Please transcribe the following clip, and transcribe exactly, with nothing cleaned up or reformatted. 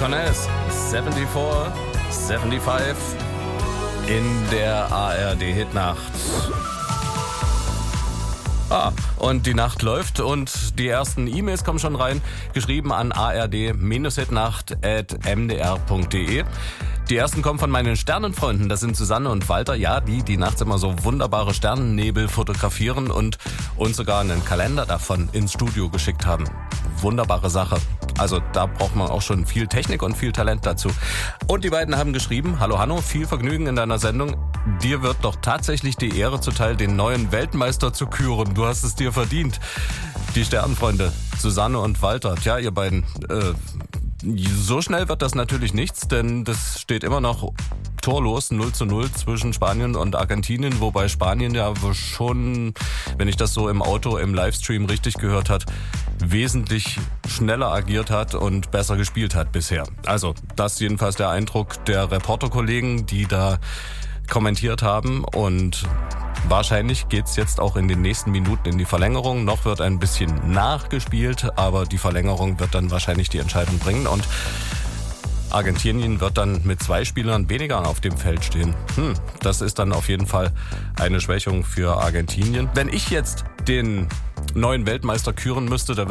Connes, vierundsiebzig, fünfundsiebzig in der A R D-Hitnacht. Ah, und die Nacht läuft und die ersten E-Mails kommen schon rein, geschrieben an a r d hitnacht at m d r punkt d e. Die ersten kommen von meinen Sternenfreunden, das sind Susanne und Walter, ja, die, die nachts immer so wunderbare Sternennebel fotografieren und uns sogar einen Kalender davon ins Studio geschickt haben. Wunderbare Sache. Also da braucht man auch schon viel Technik und viel Talent dazu. Und die beiden haben geschrieben: Hallo Hanno, viel Vergnügen in deiner Sendung. Dir wird doch tatsächlich die Ehre zuteil, den neuen Weltmeister zu küren. Du hast es dir verdient. Die Sternenfreunde, Susanne und Walter. Tja, ihr beiden, äh, so schnell wird das natürlich nichts, denn das steht immer noch torlos null zu null zwischen Spanien und Argentinien, wobei Spanien ja schon, wenn ich das so im Auto im Livestream richtig gehört hat, wesentlich schneller agiert hat und besser gespielt hat bisher. Also das ist jedenfalls der Eindruck der Reporterkollegen, die da kommentiert haben, und wahrscheinlich geht's jetzt auch in den nächsten Minuten in die Verlängerung. Noch wird ein bisschen nachgespielt, aber die Verlängerung wird dann wahrscheinlich die Entscheidung bringen und Argentinien wird dann mit zwei Spielern weniger auf dem Feld stehen. Hm, das ist dann auf jeden Fall eine Schwächung für Argentinien. Wenn ich jetzt den neuen Weltmeister küren müsste, da